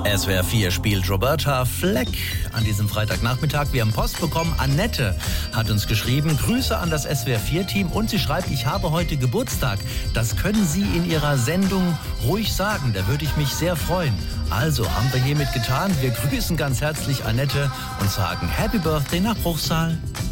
SWR 4 spielt Roberta Fleck an diesem Freitagnachmittag. Wir haben Post bekommen. Annette hat uns geschrieben, Grüße an das SWR 4-Team und sie schreibt, ich habe heute Geburtstag. Das können Sie in Ihrer Sendung ruhig sagen, da würde ich mich sehr freuen. Also haben wir hiermit getan. Wir grüßen ganz herzlich Annette und sagen Happy Birthday nach Bruchsal.